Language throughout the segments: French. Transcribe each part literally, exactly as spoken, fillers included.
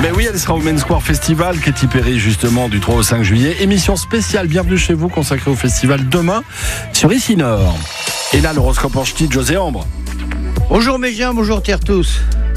Mais oui, elle sera au Main Square Festival, Katy Perry, justement, du trois au cinq juillet. Émission spéciale, bienvenue chez vous, consacrée au festival demain sur Ici Nord. Et là, l'horoscope en ch'ti de José Ambre. Bonjour mes gens, bonjour terre tous.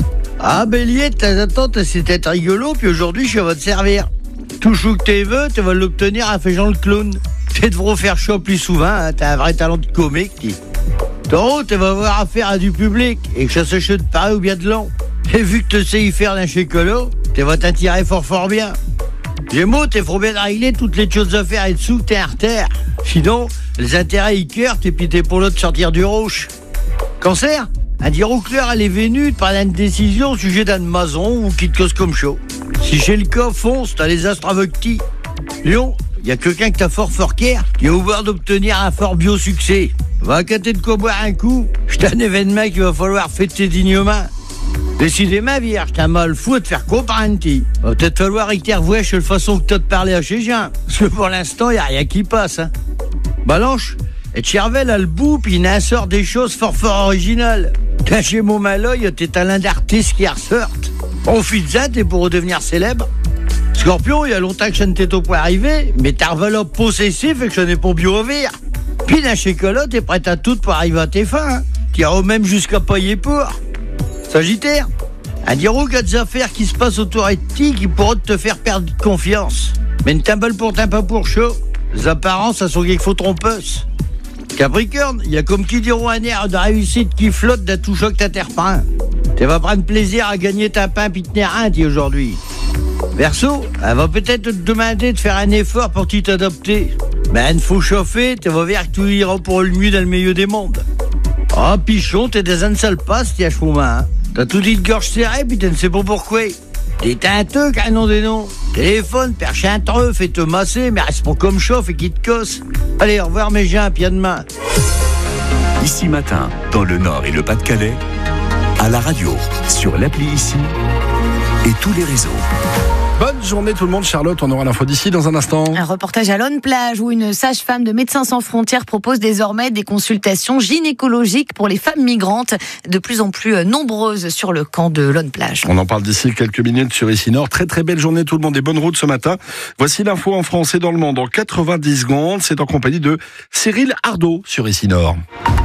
Ah Bélier, de temps en temps, t'as cette tête rigolo, puis aujourd'hui, je vais te servir. Tout chou que t'es veux, tu vas l'obtenir à faisant le clown. Tu devrais faire chaud plus souvent, hein, t'as un vrai talent de comique. Taureau, tu vas avoir affaire à du public, et que ça se chute de Paris ou bien de long. Et vu que tu sais y faire d'un chécolo, tu vas t'attirer fort fort bien. Gémeaux, t'es faut bien régler toutes les choses à faire et dessous que t'es en terre. Sinon, les intérêts y curtent et puis t'es pour l'autre sortir du rouge. Cancer, un dire au clair, elle est venue de prendre une décision au sujet d'un maçon ou qui te cause comme chaud. Si chez le cas, fonce, t'as les astres avec ti. Lion, il y a quelqu'un que t'as fort fort care qui a ouvert d'obtenir un fort bio-succès. Va accater de quoi boire un coup, c'est un événement qu'il va falloir fêter dignement. Décidément, vierge, t'as mal fou à te faire comprendre, ti. Va peut-être falloir y revoir chez le façon que t'as de parler à chez gens. Parce que pour l'instant, y a rien qui passe, hein. Balanche, et Chervel a le bout, puis il en sort des choses fort fort originales. T'as chez mon maloy, tes talents d'artiste qui ressortent. Profite-en, t'es pour redevenir célèbre. Scorpion, il y a longtemps que je ne t'ai au point arrivé, mais ta enveloppe possessif et que je n'ai pas bio au vire. Puis dans chez Cola, t'es prête à tout pour arriver à tes fins, hein. T'iras même jusqu'à payer pour. Sagittaire, un dirou qu'il y a des affaires qui se passent autour de ti qui pourront te faire perdre confiance. Mais ne t'emballe pourtant pas pour chaud. Les apparences, ça sont qu'il faut trompeuse. Capricorne, il y a comme qui diront un air de réussite qui flotte d'un tout choc ta terre-pain. Tu vas prendre plaisir à gagner ta pain pis tenir un, ti, aujourd'hui. Verseau, elle va peut-être te demander de faire un effort pour t'y t'adopter. Mais il faut chauffer, tu vas voir que tout ira pour le mieux dans le milieu des mondes. Ah, pichon, t'es des ânes sales passes, ti, à chemin, hein. T'as tout dit de gorge serrée, puis tu ne sais pas pourquoi. T'es teinteux, qu'un nom des noms. Téléphone, perche un treu, fais te masser, mais reste pas comme chauffe et qui te cosse. Allez, au revoir mes gens, pied de main. Ici Matin, dans le Nord et le Pas-de-Calais, à la radio, sur l'appli Ici et tous les réseaux. Bonne journée tout le monde, Charlotte, on aura l'info d'ici dans un instant. Un reportage à Lonne-Plage où une sage-femme de Médecins sans frontières propose désormais des consultations gynécologiques pour les femmes migrantes, de plus en plus nombreuses sur le camp de Lonne-Plage. On en parle d'ici quelques minutes sur Ici Nord. Très très belle journée tout le monde et bonne route ce matin. Voici l'info en France et dans le monde en quatre-vingt-dix secondes. C'est en compagnie de Cyril Ardo sur Ici Nord.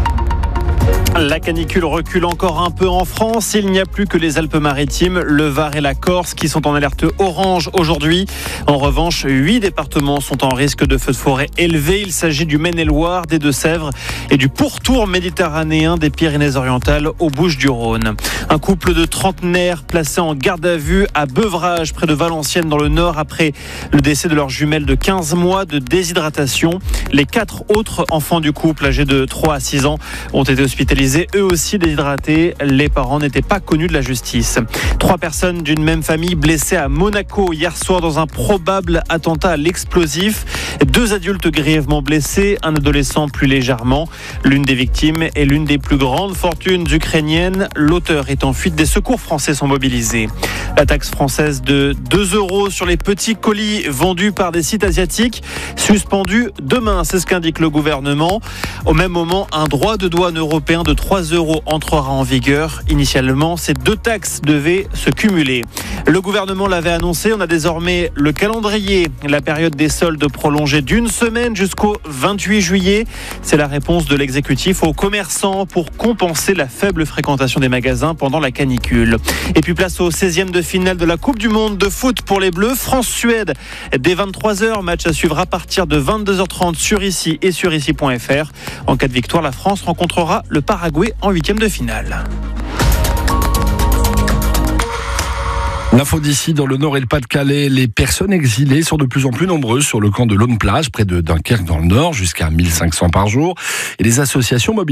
La canicule recule encore un peu en France. Il n'y a plus que les Alpes-Maritimes, le Var et la Corse qui sont en alerte orange aujourd'hui. En revanche, huit départements sont en risque de feux de forêt élevé. Il s'agit du Maine-et-Loire, des Deux-Sèvres et du pourtour méditerranéen des Pyrénées-Orientales aux Bouches-du-Rhône. Un couple de trentenaires placé en garde à vue à Beuvrages, près de Valenciennes dans le Nord, après le décès de leur jumelle de quinze mois de déshydratation. Les quatre autres enfants du couple, âgés de trois à six ans, ont été hospitalisés, eux aussi déshydratés. Les parents n'étaient pas connus de la justice. Trois personnes d'une même famille blessées à Monaco hier soir dans un probable attentat à l'explosif. Deux adultes grièvement blessés, un adolescent plus légèrement. L'une des victimes est l'une des plus grandes fortunes ukrainiennes. L'auteur est en fuite. Des secours français sont mobilisés. La taxe française de deux euros sur les petits colis vendus par des sites asiatiques suspendue demain, c'est ce qu'indique le gouvernement. Au même moment, un droit de douane européen de trois euros entrera en vigueur. Initialement, ces deux taxes devaient se cumuler. Le gouvernement l'avait annoncé, on a désormais le calendrier. La période des soldes prolongée d'une semaine jusqu'au vingt-huit juillet. C'est la réponse de l'exécutif aux commerçants pour compenser la faible fréquentation des magasins pendant la canicule. Et puis place au seizième de finale de la Coupe du Monde de foot pour les Bleus. France-Suède dès vingt-trois heures. Match à suivre à partir de vingt-deux heures trente sur Ici et sur ici point f r. En cas de victoire, la France rencontrera le Paraguay en huitième de finale. L'info d'ici dans le Nord et le Pas-de-Calais. Les personnes exilées sont de plus en plus nombreuses sur le camp de Lonne-Plage, près de Dunkerque dans le Nord, jusqu'à mille cinq cents par jour. Et les associations mobilisées